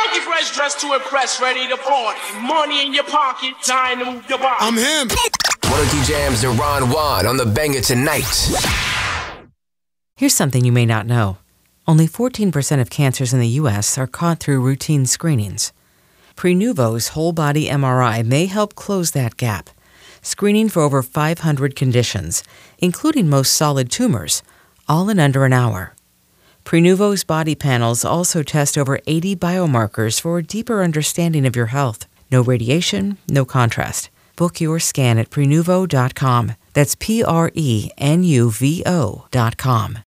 Funky fresh dressed to impress, ready to party. Money in your pocket, time to move your body. I'm him. One Jams and Ron Juan on the Banger Tonight. Here's something you may not know. Only 14% of cancers in the U.S. are caught through routine screenings. Prenuvo's whole-body MRI may help close that gap, screening for over 500 conditions, including most solid tumors, all in under an hour. Prenuvo's body panels also test over 80 biomarkers for a deeper understanding of your health. No radiation, no contrast. Book your scan at Prenuvo.com. That's Prenuvo.com.